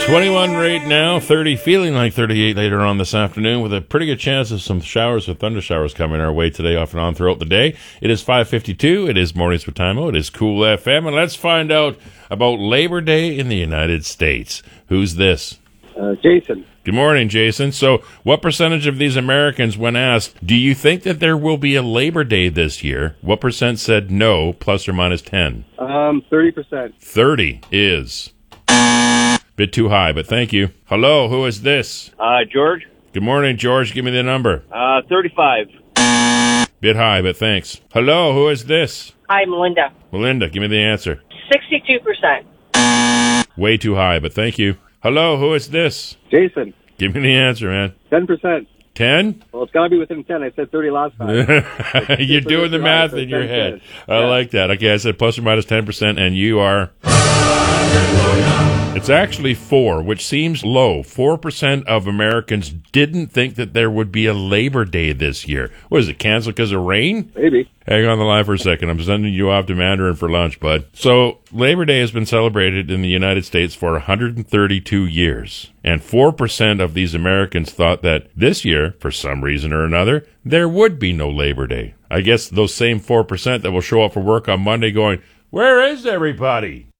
21 right now, 30 feeling like 38 later on this afternoon, with a pretty good chance of some showers or thunder showers coming our way today off and on throughout the day. It is 5:52. It is Mornings with Timo. It is Cool FM. And let's find out about Labor Day in the United States. Who's this? Jason. Good morning, Jason. So what percentage of these Americans, when asked, do you think that there will be a Labor Day this year, what percent said no, plus or minus 10? 30%. 30 is bit too high, but thank you. Hello, who is this? George. Good morning, George. Give me the number. 35. Bit high, but thanks. Hello, who is this? Hi, Melinda. Melinda, give me the answer. 62%. Way too high, but thank you. Hello, who is this? Jason. Give me the answer, man. 10%. 10? Well, it's got to be within 10. I said 30 last time. You're doing the math in your head. I like that. Okay, I said plus or minus 10%, and you are... It's actually 4, which seems low. 4% of Americans didn't think that there would be a Labor Day this year. What is it, canceled because of rain? Maybe. Hang on the line for a second. I'm sending you off to Mandarin for lunch, bud. So, Labor Day has been celebrated in the United States for 132 years. And 4% of these Americans thought that this year, for some reason or another, there would be no Labor Day. I guess those same 4% that will show up for work on Monday going, where is everybody?